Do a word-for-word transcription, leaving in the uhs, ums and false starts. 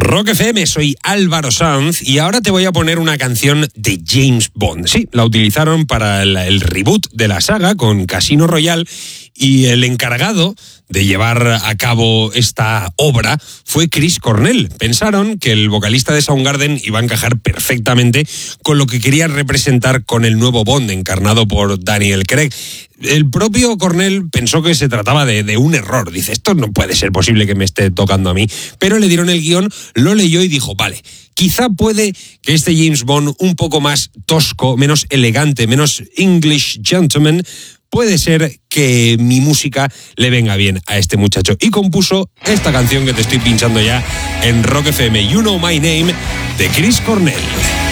Rock F M, soy Álvaro Sanz y ahora te voy a poner una canción de James Bond. Sí, la utilizaron para el, el reboot de la saga con Casino Royale y el encargado de llevar a cabo esta obra fue Chris Cornell. Pensaron que el vocalista de Soundgarden iba a encajar perfectamente con lo que querían representar con el nuevo Bond encarnado por Daniel Craig. El propio Cornell pensó que se trataba de, de un error. Dice, esto no puede ser posible que me esté tocando a mí. Pero le dieron el guión, lo leyó y dijo, vale, quizá puede que este James Bond un poco más tosco, menos elegante, menos English gentleman, puede ser que mi música le venga bien a este muchacho. Y compuso esta canción que te estoy pinchando ya en Rock F M, You Know My Name, de Chris Cornell.